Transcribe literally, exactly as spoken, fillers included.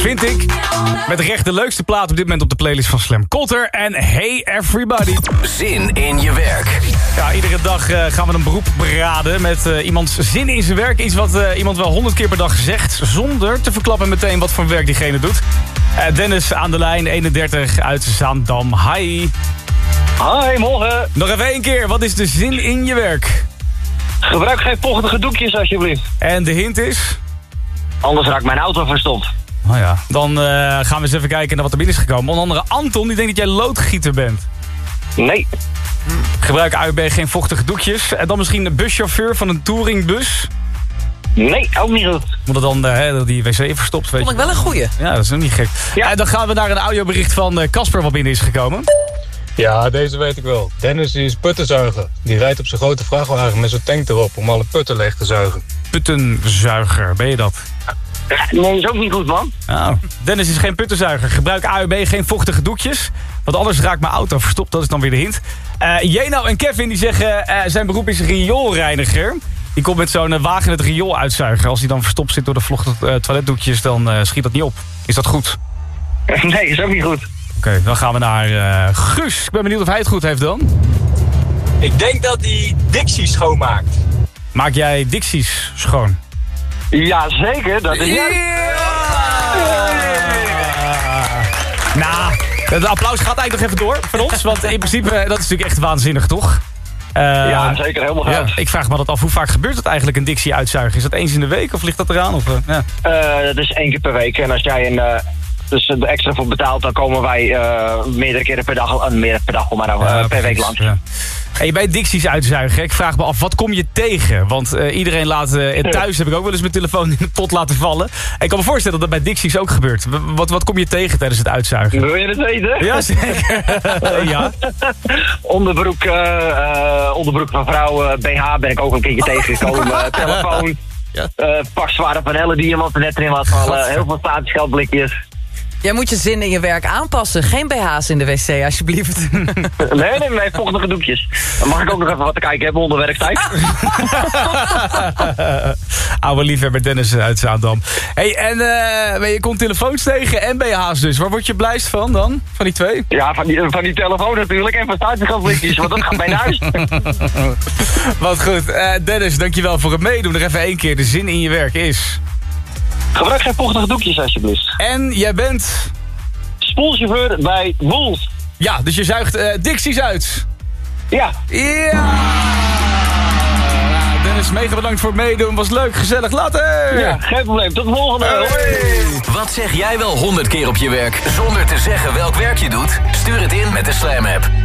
vind ik. Met recht de leukste plaat op dit moment op de playlist van Slam. Coulter en Hey Everybody. Zin in je werk. Ja, iedere dag uh, gaan we een beroep beraden met uh, iemands zin in zijn werk. Iets wat uh, iemand wel honderd keer per dag zegt, zonder te verklappen meteen wat voor werk diegene doet. Uh, Dennis aan de lijn, eenendertig uit Zaandam. Hi. Hi, morgen. Nog even één keer, wat is de zin in je werk? Gebruik geen vochtige doekjes alsjeblieft. En de hint is? Anders raakt mijn auto verstopt. Oh ja, dan uh, gaan we eens even kijken naar wat er binnen is gekomen. Onder andere Anton, die denkt dat jij loodgieter bent. Nee. Gebruik A U B geen vochtige doekjes. En dan misschien een buschauffeur van een touringbus. Nee, ook niet goed. Omdat dan uh, die wc verstopt, weet je. Vond ik wel een goeie. Ja, dat is ook niet gek. Ja. En dan gaan we naar een audiobericht van Casper uh, wat binnen is gekomen. Ja, deze weet ik wel. Dennis die is puttenzuiger. Die rijdt op zijn grote vrachtwagen met zijn tank erop om alle putten leeg te zuigen. Puttenzuiger, ben je dat? Nee, is ook niet goed, man. Oh. Dennis is geen puttenzuiger. Gebruik A U B geen vochtige doekjes. Want anders raakt mijn auto verstopt. Dat is dan weer de hint. Uh, Jeno en Kevin die zeggen uh, zijn beroep is rioolreiniger. Die komt met zo'n uh, wagen het riool uitzuigen. Als die dan verstopt zit door de vochtige uh, toiletdoekjes, dan uh, schiet dat niet op. Is dat goed? Nee, is ook niet goed. Oké, okay, dan gaan we naar uh, Guus. Ik ben benieuwd of hij het goed heeft dan. Ik denk dat hij Dixie schoonmaakt. Maak jij Dixies schoon? Ja, zeker. Dat is juist. Nou, het applaus gaat eigenlijk nog even door van ons. Want in principe, dat is natuurlijk echt waanzinnig, toch? Uh, ja, zeker. Helemaal gaaf. Ja, ik vraag me dat af, hoe vaak gebeurt het eigenlijk een Dixie uitzuigen? Is dat eens in de week of ligt dat eraan? Of, uh, ja. uh, dat is één keer per week. En als jij een... Uh, dus er extra voor betaalt, dan komen wij uh, meerdere keren per dag, uh, meer per dag, maar uh, ja, per week langs. Ja. Hey, bij Dixies uitzuigen, ik vraag me af, wat kom je tegen? Want uh, iedereen laat, uh, thuis heb ik ook wel eens mijn telefoon in de pot laten vallen. En ik kan me voorstellen dat dat bij Dixies ook gebeurt. Wat, wat kom je tegen tijdens het uitzuigen? Wil je het weten? Ja, zeker. ja. Onderbroek, uh, uh, onderbroek van vrouw, uh, B H ben ik ook een keertje tegengekomen. Uh, telefoon, ja. uh, pak zware panelen die iemand er net in laat vallen. Heel veel statiegeld-blikjes. Jij moet je zin in je werk aanpassen. Geen B H's in de wc, alsjeblieft. Nee, nee, nee, vochtige doekjes. Dan mag ik ook nog even wat te kijken hebben onder werktijd. Oude liefhebber Dennis uit Zaandam. Hey, en uh, je komt telefoons tegen en B H's dus. Waar word je blijst van dan? Van die twee? Ja, van die, van die telefoon natuurlijk. En van statiegeld-blikjes, want dat gaat bij naar huis. Wat goed. Uh, Dennis, dankjewel voor het meedoen. Nog even één keer. De zin in je werk is... Gebruik geen vochtige doekjes alsjeblieft. En jij bent... spoelchauffeur bij Woels. Ja, dus je zuigt uh, Dixies uit. Ja. Ja! Dennis, mega bedankt voor het meedoen. Was leuk, gezellig. Later! Ja, geen probleem. Tot de volgende. Hoi. Wat zeg jij wel honderd keer op je werk zonder te zeggen welk werk je doet? Stuur het in met de Slam app.